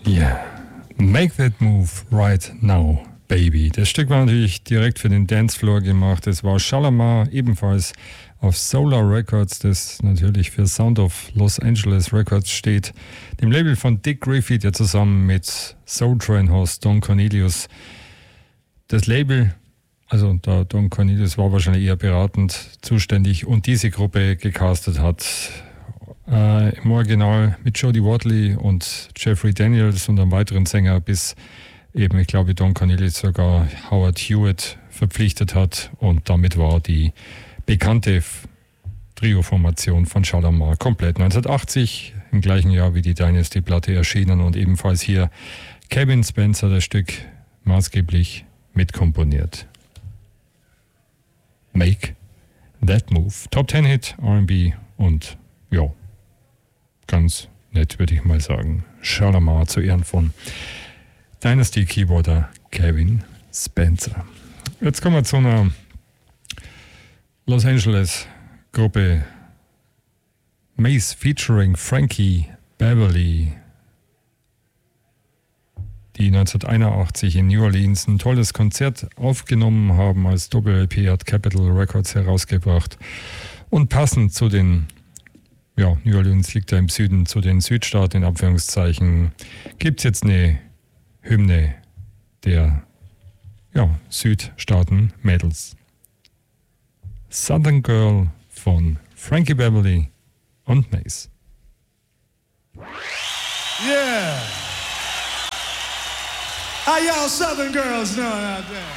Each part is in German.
Yeah, make that move right now, baby. Das Stück war natürlich direkt für den Dancefloor gemacht. Es war Shalamar, ebenfalls auf Solar Records, das natürlich für Sound of Los Angeles Records steht. Dem Label von Dick Griffey, der zusammen mit Soul Train Host Don Cornelius das Label, also der Don Cornelius war wahrscheinlich eher beratend zuständig und diese Gruppe gecastet hat. Im Original mit Jody Watley und Jeffrey Daniels und einem weiteren Sänger, bis eben, ich glaube, Don Cornelius sogar Howard Hewitt verpflichtet hat, und damit war die bekannte Trio-Formation von Shalamar komplett. 1980, im gleichen Jahr wie die Dynasty-Platte erschienen, und ebenfalls hier Kevin Spencer das Stück maßgeblich mitkomponiert. Make That Move. Top 10 Hit, R&B und ja, ganz nett, würde ich mal sagen. Shalamar zu Ehren von Dynasty Keyboarder Kevin Spencer. Jetzt kommen wir zu einer Los Angeles Gruppe Mace featuring Frankie Beverly, die 1981 in New Orleans ein tolles Konzert aufgenommen haben. Als Doppel-LP hat Capitol Records herausgebracht. Und passend zu den, New Orleans liegt ja im Süden, zu den Südstaaten in Anführungszeichen, gibt es jetzt eine Hymne der Südstaaten-Mädels. Southern Girl von Frankie Beverly und Mace. Yeah! How y'all Southern girls doing out there?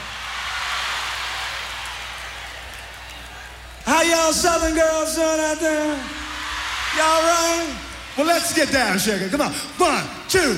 How y'all Southern girls doing out there? Y'all right? Well, let's get down, Sugar. Come on. 1, 2,